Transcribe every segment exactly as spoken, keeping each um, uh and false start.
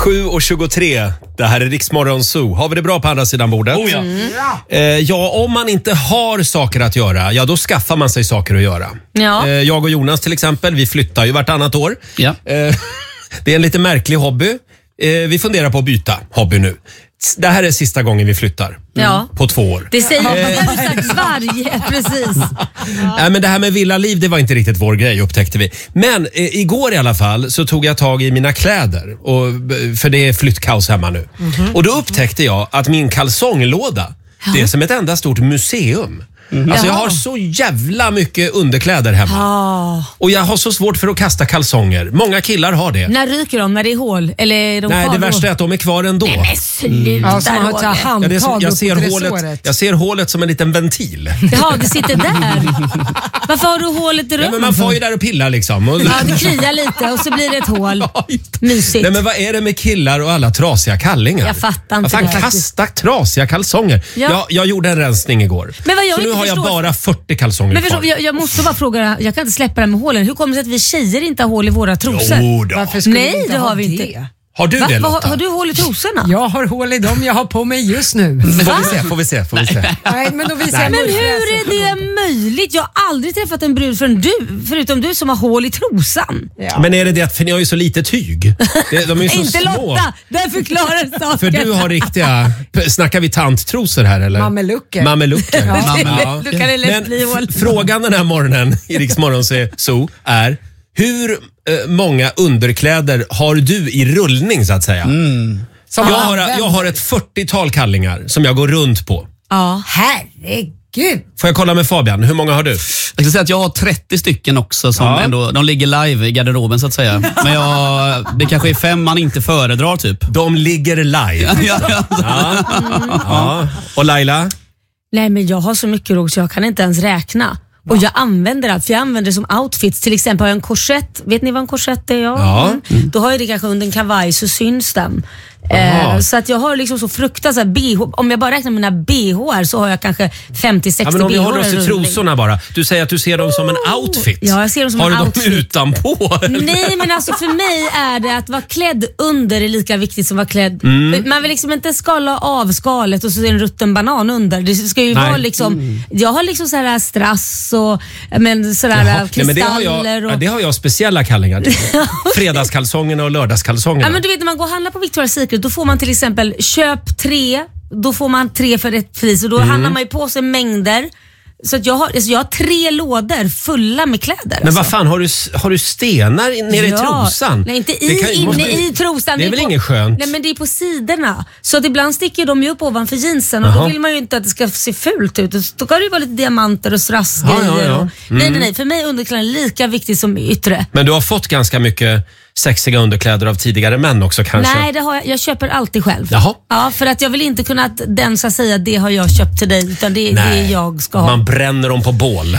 sju och tjugotre. Det här är Riksmorgon Zoo. Har vi det bra på andra sidan bordet? Oh ja. Mm. Eh, ja, om man inte har saker att göra, ja då skaffar man sig saker att göra. Ja. Eh, jag och Jonas till exempel, vi flyttar ju vartannat år. Ja. Eh, det är en lite märklig hobby. Eh, vi funderar på att byta hobby nu. Det här är sista gången vi flyttar. Ja. På två år. Det säger man har sagt varje, precis. Ja. Äh, men det här med villaliv, det var inte riktigt vår grej, upptäckte vi. Men eh, igår i alla fall så tog jag tag i mina kläder. Och, för det är flyttkaos hemma nu. Mm-hmm. Och då upptäckte jag att min kalsonglåda, ja. det är som ett enda stort museum. Mm. Alltså jag har så jävla mycket underkläder hemma. Oh. Och jag har så svårt för att kasta kalsonger. Många killar har det. När ryker de? När det är hål? Eller är de Nej, kvar det värsta då? är att de är kvar ändå. Nej, men sluta. Mm. Ja, så man har ett handtag ja, det är så, jag, upp ser på hålet, jag ser hålet som en liten ventil. Ja, det sitter där. Varför har du hålet i rummet? Ja, men man får ju där och pilla liksom. Och... Ja, det kliar lite och så blir det ett hål. Mysigt. Nej, men vad är det med killar och alla trasiga kallingar? Jag fattar inte. Fan, kasta trasiga kalsonger. Ja. Jag, jag gjorde en rensning igår. Men vad jag så nu inte har jag förstår... bara fyrtio kalsonger men kvar. förstå, jag, jag måste bara fråga, jag kan inte släppa det här med hålen. Hur kommer det sig att vi tjejer inte har hål i våra trosor? Jo då. Varför skulle Nej, vi inte det ha har vi det? inte. Har du Va? det, Lotta? Har, har du hål i trosorna? Jag har hål i dem jag har på mig just nu. Får vi se, får vi se, får vi se. Nej, men då visar Nej. jag Men mig hur är det möjligt? Jag har aldrig träffat en brud förrän du, förutom du som har hål i trosan. Ja. Men är det det att, för ni har ju så lite tyg. De är ju så Inte små. Lotta, där förklarar saken. För du har riktiga, snackar vi tanttrosor här eller? Mamelucker. Mamelucker. Ja. Då kan det lätt Men bli hål. f- frågan den här morgonen i Rix Morgon Zoo är: hur eh, många underkläder har du i rullning så att säga? Som Jag, har, använder. jag har ett fyrtiotal kallingar som jag går runt på. Ja. Herregud. Får jag kolla med Fabian, hur många har du? Jag skulle säga att jag har trettio stycken också som Ja. ändå, de ligger live i garderoben så att säga. Men jag, det kanske är fem man inte föredrar typ. De ligger live. Ja, ja. Ja. Ja. Och Laila? Nej, men jag har så mycket råd så jag kan inte ens räkna. Och jag använder allt, för jag använder det som outfits. Till exempel har jag en korsett. Vet ni vad en korsett är? Ja. Ja. Mm. Då har jag det kanske under en kavaj så syns den. Eh, så att jag har liksom så fruktansvärt B H. Om jag bara räknar mina B H så har jag kanske femtio sextio Ja, men om vi B H håller oss till rullning. trosorna bara. Du säger att du ser dem som en outfit. Ja, jag ser dem som har en du outfit. dem utanpå? Eller? Nej, men alltså för mig är det att vara klädd under är lika viktigt som att vara klädd. Mm. Man vill liksom inte skala av skalet och så är det en rutten banan under. Det ska ju Nej. vara liksom, Mm. jag har liksom så här strass och men sådär Jaha. Nej, kristaller men det har jag, och... ja, det har jag speciella kallingar till. Fredagskalsongerna och lördagskalsongerna. Ja, men du vet när man går och handlar på Victoria's Secret då får man till exempel köp tre, då får man tre för ett pris och då Mm. handlar man ju på sig mängder. Så att jag, har, alltså jag har tre lådor fulla med kläder. Men alltså. vad fan, har du, har du stenar nere Ja. i trosan? Nej, inte Det i, kan ju- inne måste- i trosan. Det är väl på, inget skönt? Nej, men det är på sidorna. Så att ibland sticker de ju upp ovanför jeansen och Jaha. då vill man ju inte att det ska se fult ut. Då ska det ju vara lite diamanter och strassgrejer. Ja, ja, ja. Och, nej, nej, nej. För mig är underkläder lika viktigt som yttre. Men du har fått ganska mycket sexiga underkläder av tidigare män också kanske? Nej, det har jag, jag köper alltid själv. Jaha. Ja, för att jag vill inte kunna att den ska säga det har jag köpt till dig, utan det är det jag ska ha. Man bränner dem på bål.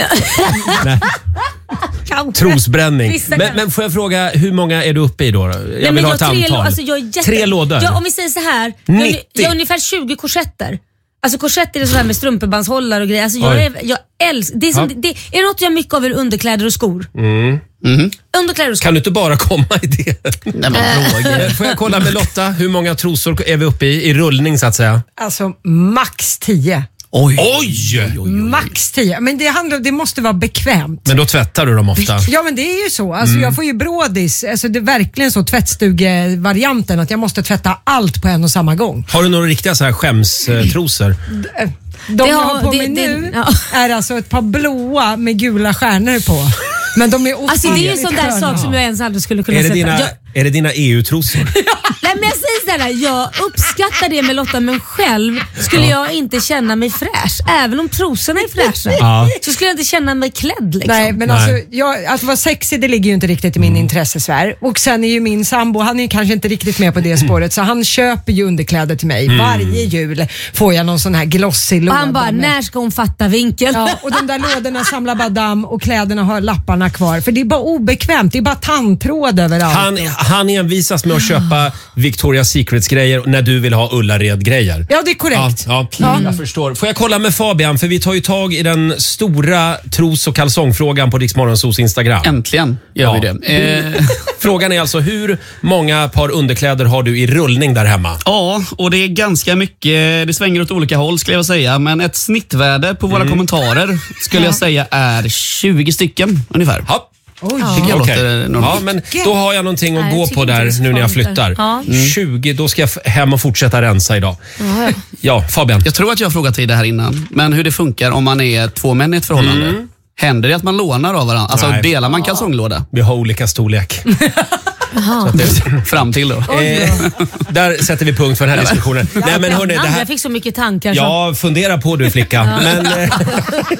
Kanske. Trosbränning. Vissa Men, kan- men får jag fråga, hur många är du uppe i då? Jag Nej, vill men ha jag ett tre antal. lå- alltså jag är jätte- Tre lådor? Ja, om vi säger så här. Jag har, nittio. jag har ungefär tjugo korsetter. Alltså korsetter är så här med strumpebandshållare och grejer. Alltså jag, Oj. är, jag älskar... Det är, som, Ja. det, är det något jag mycket av är underkläder och skor? Mm. Underkläder och skor. Kan du inte bara komma i det? Nej, men Roger. Får jag kolla med Lotta, hur många trosor är vi uppe i, i rullning så att säga? Alltså max tio. Oj. Oj! Max tio. Men det, handlar, det måste vara bekvämt. Men då tvättar du dem ofta? Ja, men det är ju så. Alltså, Jag får ju brådis. Alltså, det är verkligen så tvättstugevarianten att jag måste tvätta allt på en och samma gång. Har du några riktiga så här skämstrosor? De Det jag har- har på det- mig det- nu ja. är alltså ett par blåa med gula stjärnor på. Men de är otroligt Alltså det är ju en sån där sköna. sak som jag ens aldrig skulle kunna Är det sätta. dina, Jag, är det dina E U-trosor? nej, men jag säger så här, jag uppskattar det med Lotta, men själv skulle jag inte känna mig fräsch. Även om trosorna är fräscha Ja. så skulle jag inte känna mig klädd liksom. Nej, men Nej. alltså, jag, att vara sexig det ligger ju inte riktigt i min intressesfär. Och sen är ju min sambo, han är ju kanske inte riktigt med på det spåret, så han köper ju underkläder till mig. Varje jul får jag någon sån här glossig Och låda. han bara, med- när ska hon fatta vinkeln? Ja, och de där lådorna samlar bara damm och kläderna har lapparna kvar. För det är bara obekvämt, det är bara tandtråd överallt. Han, han envisas med att köpa Victoria's Secrets-grejer när du vill ha Ullared-grejer. Ja, det är korrekt. Ja, ja. Jag förstår. Får jag kolla med Fabian, för vi tar ju tag i den stora tros- och kalsongfrågan på Rix Morgonzos Instagram. Äntligen gör Ja. vi det. Eh, Frågan är alltså, hur många par underkläder har du i rullning där hemma? ja, och det är ganska mycket. Det svänger åt olika håll skulle jag säga. Men ett snittvärde på våra kommentarer skulle jag säga är tjugo stycken ungefär. Ja. Oj. Tycker jag Okej. låter normalt. Ja, men då har jag någonting att Nej, gå jag på tycker inte det där är så nu när jag farligt. flyttar. Ja. tjugo, då ska jag f- hem och fortsätta rensa idag. Ja, ja. Ja, Fabian. Jag tror att jag har frågat dig det här innan, men hur det funkar om man är två män i ett förhållande. Händer det att man lånar av varandra? Alltså Nej. delar man kalsonglåda? Vi har olika storlek. Fram till då. Eh, där sätter vi punkt för den här diskussionen. Nej, men hörni, det Jag här, fick så mycket tankar. Så. ja, fundera på du flicka. Men, eh,